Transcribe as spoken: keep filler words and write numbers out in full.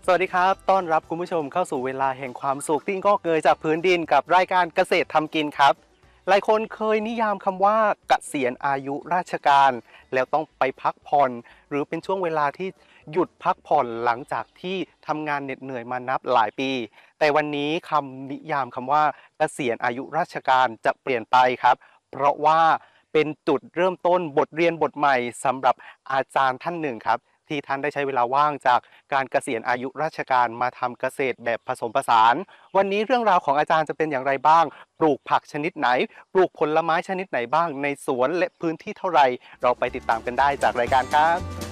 วัสดีครับต้อนรับคุณผู้ชมเข้าสู่เวลาแห่งความสุขที่งอกเงยจากพื้นดินกับรายการเกษตรทำกินครับหลายคนเคยนิยามคำว่าเกษียณอายุราชการแล้วต้องไปพักผ่อนหรือเป็นช่วงเวลาที่หยุดพักผ่อนหลังจากที่ทำงานเหน็ดเหนื่อยมานับหลายปีแต่วันนี้คำนิยามคำว่าเกษียณอายุราชการจะเปลี่ยนไปครับเพราะว่าเป็นจุดเริ่มต้นบทเรียนบทใหม่สำหรับอาจารย์ท่านหนึ่งครับที่ท่านได้ใช้เวลาว่างจากการเกษียณอายุราชการมาทำเกษตรแบบผสมผสานวันนี้เรื่องราวของอาจารย์จะเป็นอย่างไรบ้างปลูกผักชนิดไหนปลูกผลไม้ชนิดไหนบ้างในสวนและพื้นที่เท่าไหร่เราไปติดตามกันได้จากรายการครับ